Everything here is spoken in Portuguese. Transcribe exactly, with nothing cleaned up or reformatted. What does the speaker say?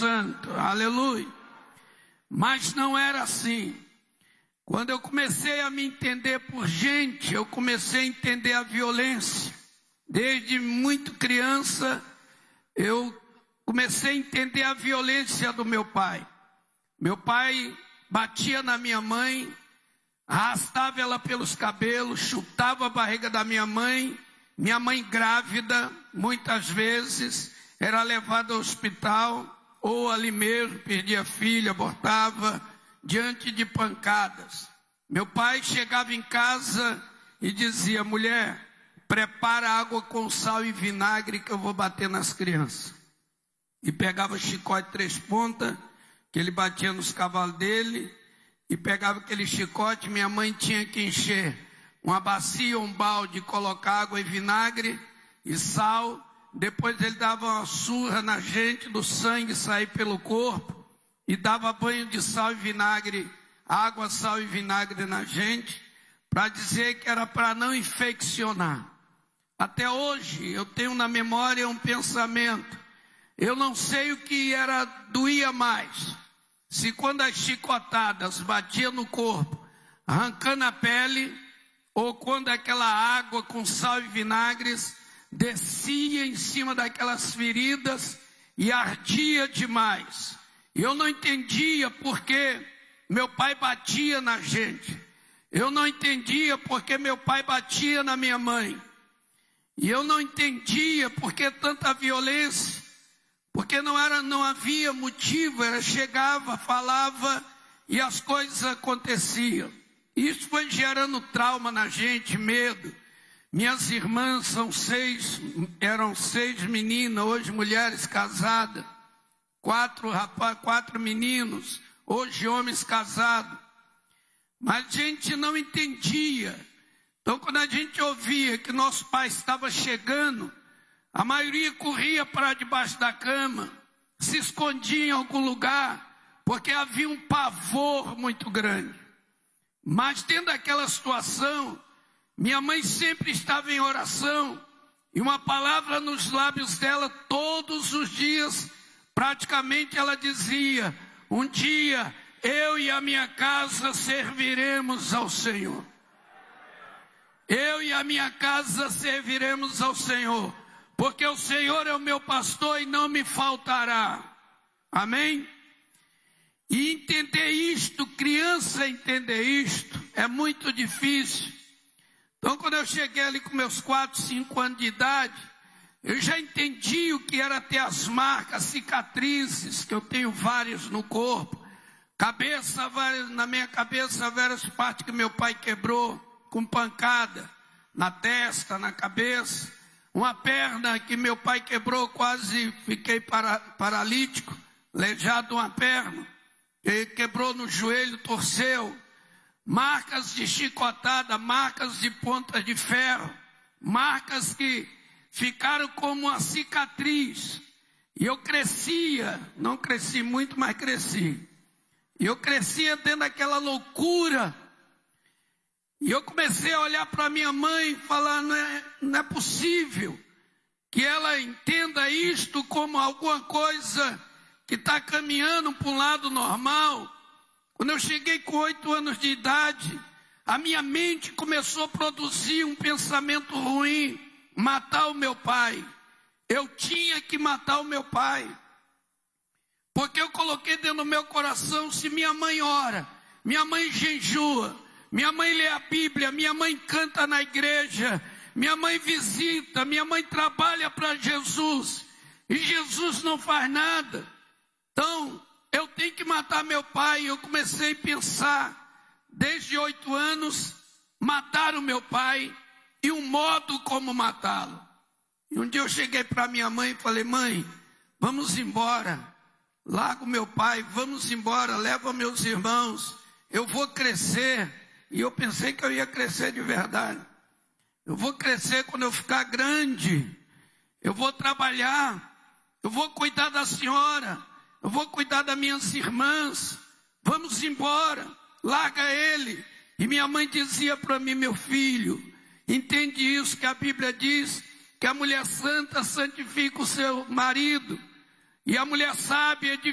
Santo, aleluia. Mas não era assim. Quando eu comecei a me entender por gente, eu comecei a entender a violência. Desde muito criança, eu comecei a entender a violência do meu pai. Meu pai batia na minha mãe, arrastava ela pelos cabelos, chutava a barriga da minha mãe. Minha mãe grávida, muitas vezes, era levada ao hospital, ou ali mesmo, perdia filha, abortava, diante de pancadas. Meu pai chegava em casa e dizia: mulher, prepara água com sal e vinagre que eu vou bater nas crianças. E pegava chicote três pontas, que ele batia nos cavalos dele, e pegava aquele chicote, minha mãe tinha que encher uma bacia, um balde, colocar água e vinagre e sal. Depois ele dava uma surra na gente, do sangue sair pelo corpo, e dava banho de sal e vinagre, água, sal e vinagre na gente, para dizer que era para não infeccionar. Até hoje eu tenho na memória um pensamento. Eu não sei o que era, doía mais. Se quando as chicotadas batiam no corpo, arrancando a pele, ou quando aquela água com sal e vinagres descia em cima daquelas feridas e ardia demais. Eu não entendia porque meu pai batia na gente. Eu não entendia porque meu pai batia na minha mãe. E eu não entendia porque tanta violência. Porque não era, não havia motivo, era chegava, falava e as coisas aconteciam. Isso foi gerando trauma na gente, medo. Minhas irmãs são seis, eram seis meninas, hoje mulheres casadas. Quatro rapazes, quatro meninos, hoje homens casados. Mas a gente não entendia. Então quando a gente ouvia que nosso pai estava chegando, a maioria corria para debaixo da cama, se escondia em algum lugar, porque havia um pavor muito grande. Mas dentro daquela situação, minha mãe sempre estava em oração, e uma palavra nos lábios dela todos os dias, praticamente ela dizia: um dia eu e a minha casa serviremos ao Senhor. Eu e a minha casa serviremos ao Senhor, porque o Senhor é o meu pastor e não me faltará. Amém? E entender isto, criança entender isto, é muito difícil. Então quando eu cheguei ali com meus quatro, cinco anos de idade, eu já entendi o que era ter as marcas, cicatrizes, que eu tenho várias no corpo. Cabeça, várias, na minha cabeça, várias partes que meu pai quebrou, com pancada, na testa, na cabeça. Uma perna que meu pai quebrou, quase fiquei para, paralítico, aleijado uma perna. Ele quebrou no joelho, torceu. Marcas de chicotada, marcas de ponta de ferro, marcas que ficaram como uma cicatriz. E eu crescia, não cresci muito, mas cresci. E eu crescia dentro daquela loucura. E eu comecei a olhar para minha mãe e falar: não é, não é possível que ela entenda isto como alguma coisa que está caminhando para um lado normal. Quando eu cheguei com oito anos de idade, a minha mente começou a produzir um pensamento ruim: matar o meu pai. Eu tinha que matar o meu pai. Porque eu coloquei dentro do meu coração: se minha mãe ora, minha mãe jejua, minha mãe lê a Bíblia, minha mãe canta na igreja, minha mãe visita, minha mãe trabalha para Jesus, e Jesus não faz nada, então eu tenho que matar meu pai. Eu comecei a pensar, desde oito anos, matar o meu pai e o modo como matá-lo. E um dia eu cheguei para minha mãe e falei: mãe, vamos embora, larga o meu pai, vamos embora, leva meus irmãos, eu vou crescer. E eu pensei que eu ia crescer de verdade. Eu vou crescer quando eu ficar grande. Eu vou trabalhar. Eu vou cuidar da senhora. Eu vou cuidar das minhas irmãs. Vamos embora. Larga ele. E minha mãe dizia para mim: meu filho, entende isso que a Bíblia diz, que a mulher santa santifica o seu marido, e a mulher sábia edifica